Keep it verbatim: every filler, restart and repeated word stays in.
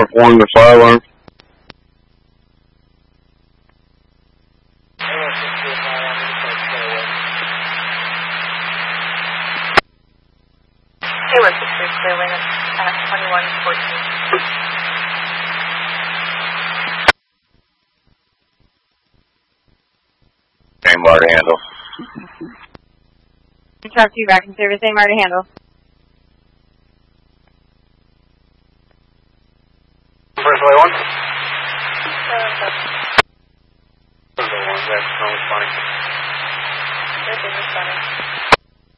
one, the fire alarm. Taylor six three, clear wing at twenty-one fourteen. Same bar to handle. Talk to you back in service, same bar to handle. First way one. First way one, that's no responding. First way responding.